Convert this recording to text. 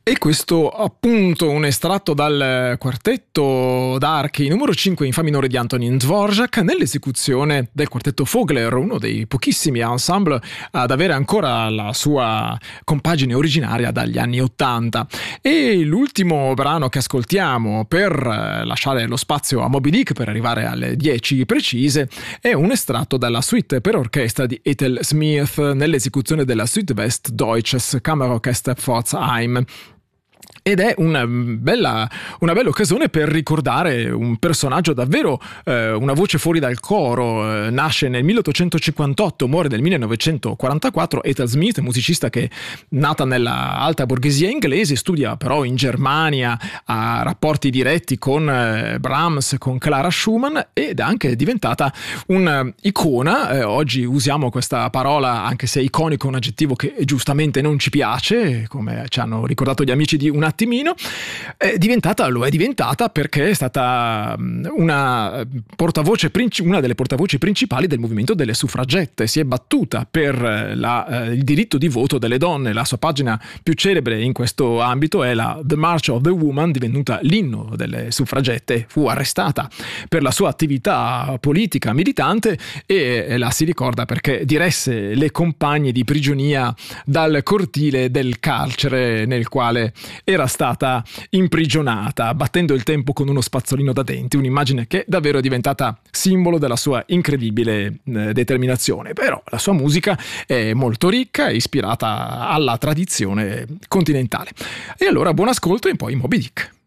E questo appunto un estratto dal quartetto d'archi numero 5 in fa minore di Antonín Dvořák nell'esecuzione del quartetto Vogler, uno dei pochissimi ensemble ad avere ancora la sua compagine originaria dagli anni 80. E l'ultimo brano che ascoltiamo per lasciare lo spazio a Moby Dick per arrivare alle 10 precise è un estratto dalla suite per orchestra di Ethel Smith nell'esecuzione della Südwestdeutsches Kammerorchester Pforzheim. Ed è una bella occasione per ricordare un personaggio davvero una voce fuori dal coro. Nasce nel 1858, muore nel 1944. Ethel Smith, musicista che nata nella alta borghesia inglese, studia però in Germania, ha rapporti diretti con Brahms, con Clara Schumann, ed è anche diventata un'icona. Oggi usiamo questa parola, anche se iconico è un aggettivo che giustamente non ci piace, come ci hanno ricordato gli amici di Un attimino. Lo è diventata perché è stata una delle portavoci principali del movimento delle suffragette. Si è battuta per il diritto di voto delle donne. La sua pagina più celebre in questo ambito è la The March of the Woman, divenuta l'inno delle suffragette. Fu arrestata per la sua attività politica militante e la si ricorda perché diresse le compagne di prigionia dal cortile del carcere nel quale era stata imprigionata, battendo il tempo con uno spazzolino da denti, un'immagine che davvero è diventata simbolo della sua incredibile determinazione. Però la sua musica è molto ricca e ispirata alla tradizione continentale. E allora buon ascolto e poi Moby Dick.